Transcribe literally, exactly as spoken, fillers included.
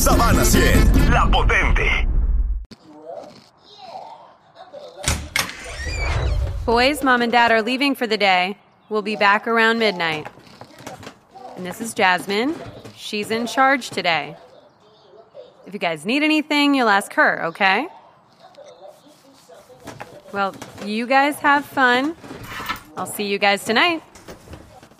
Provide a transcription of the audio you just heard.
Sabana cien, la potente. Boys, Mom and Dad are leaving for the day. We'll be back around midnight. And this is Jasmine. She's in charge today. If you guys need anything, you'll ask her, okay? Well, you guys have fun. I'll see you guys tonight.